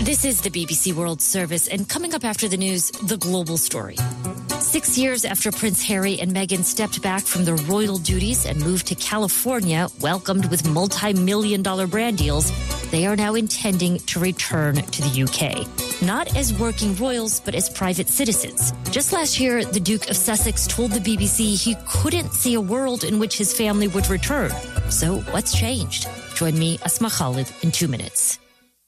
This is the BBC World Service, and coming up after the news, the global story. 6 years after Prince Harry and Meghan stepped back from their royal duties and moved to California, welcomed with multi-million-dollar brand deals, they are now intending to return to the UK. Not as working royals, but as private citizens. Just last year, the Duke of Sussex told the BBC he couldn't see a world in which his family would return. So what's changed? Join me, Asma Khalid, in 2 minutes.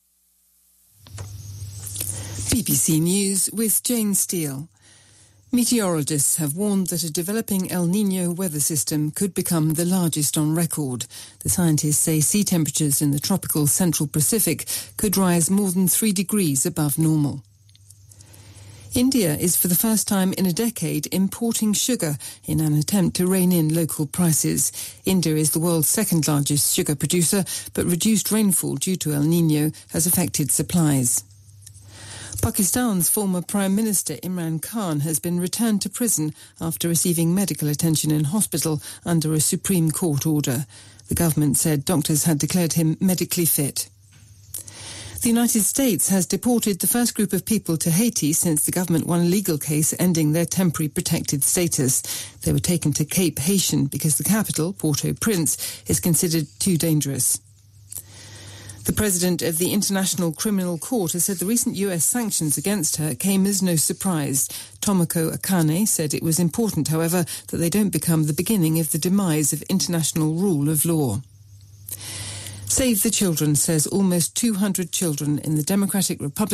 BBC News with Jane Steele. Meteorologists have warned that a developing El Niño weather system could become the largest on record. The scientists say sea temperatures in the tropical central Pacific could rise more than 3 degrees above normal. India is for the first time in a decade importing sugar in an attempt to rein in local prices. India is the world's second largest sugar producer, but reduced rainfall due to El Niño has affected supplies. Pakistan's former Prime Minister Imran Khan has been returned to prison after receiving medical attention in hospital under a Supreme Court order. The government said doctors had declared him medically fit. The United States has deported the first group of people to Haiti since the government won a legal case ending their temporary protected status. They were taken to Cape Haitian because the capital, Port-au-Prince, is considered too dangerous. The president of the International Criminal Court has said the recent US sanctions against her came as no surprise. Tomoko Akane said it was important, however, that they don't become the beginning of the demise of international rule of law. Save the Children says almost 200 children in the Democratic Republic